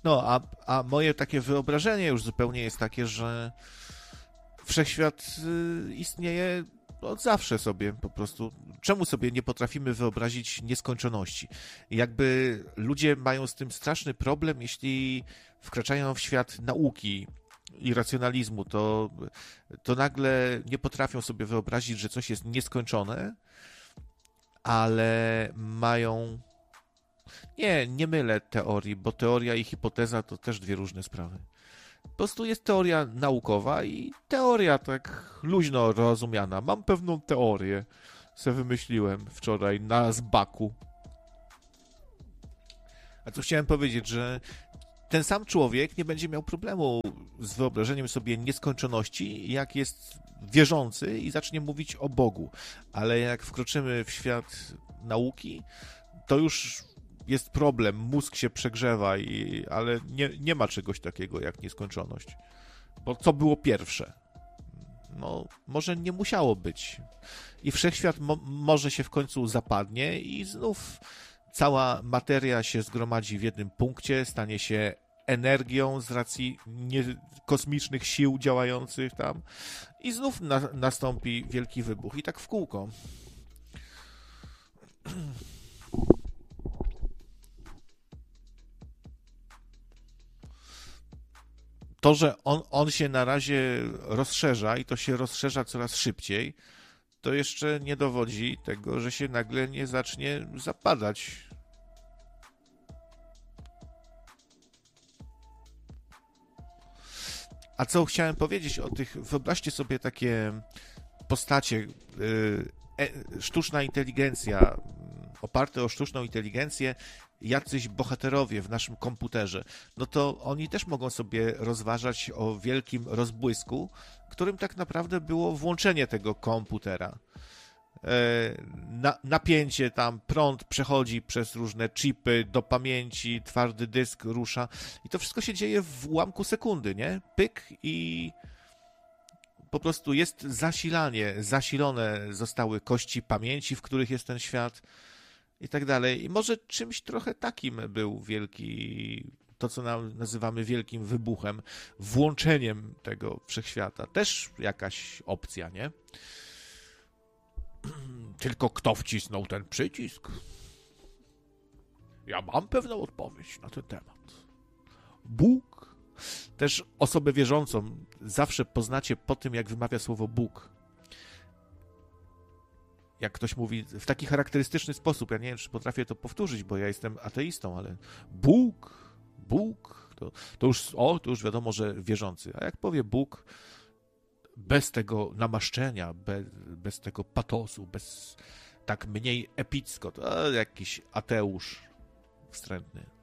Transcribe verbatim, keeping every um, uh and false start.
No, a, a moje takie wyobrażenie już zupełnie jest takie, że wszechświat y, istnieje od zawsze sobie po prostu. Czemu sobie nie potrafimy wyobrazić nieskończoności? Jakby ludzie mają z tym straszny problem, jeśli wkraczają w świat nauki i racjonalizmu, to, to nagle nie potrafią sobie wyobrazić, że coś jest nieskończone, ale mają... Nie, nie mylę teorii, bo teoria i hipoteza to też dwie różne sprawy. Po prostu jest teoria naukowa i teoria tak luźno rozumiana. Mam pewną teorię, se wymyśliłem wczoraj na zbaku. A co chciałem powiedzieć, że ten sam człowiek nie będzie miał problemu z wyobrażeniem sobie nieskończoności, jak jest wierzący i zacznie mówić o Bogu. Ale jak wkroczymy w świat nauki, to już jest problem, mózg się przegrzewa, i, ale nie, nie ma czegoś takiego jak nieskończoność. Bo co było pierwsze? No, może nie musiało być. I wszechświat mo- może się w końcu zapadnie i znów cała materia się zgromadzi w jednym punkcie, stanie się energią z racji nie, kosmicznych sił działających tam i znów na, nastąpi wielki wybuch. I tak w kółko. To, że on, on się na razie rozszerza i to się rozszerza coraz szybciej, to jeszcze nie dowodzi tego, że się nagle nie zacznie zapadać. A co chciałem powiedzieć o tych, wyobraźcie sobie takie postacie, e, sztuczna inteligencja, oparte o sztuczną inteligencję, jacyś bohaterowie w naszym komputerze, no to oni też mogą sobie rozważać o wielkim rozbłysku, którym tak naprawdę było włączenie tego komputera. Na, napięcie tam, prąd przechodzi przez różne chipy do pamięci, twardy dysk rusza i to wszystko się dzieje w ułamku sekundy, nie? Pyk i po prostu jest zasilanie, zasilone zostały kości pamięci, w których jest ten świat i tak dalej. I może czymś trochę takim był wielki, to co nazywamy wielkim wybuchem, włączeniem tego wszechświata. Też jakaś opcja, nie? Tylko kto wcisnął ten przycisk? Ja mam pewną odpowiedź na ten temat. Bóg. Też osobę wierzącą zawsze poznacie po tym, jak wymawia słowo Bóg. Jak ktoś mówi w taki charakterystyczny sposób, ja nie wiem, czy potrafię to powtórzyć, bo ja jestem ateistą, ale Bóg, Bóg, to, to już, o, to już wiadomo, że wierzący. A jak powie Bóg, bez tego namaszczenia, bez, bez tego patosu, bez tak mniej epicko, to jakiś ateusz wstrętny.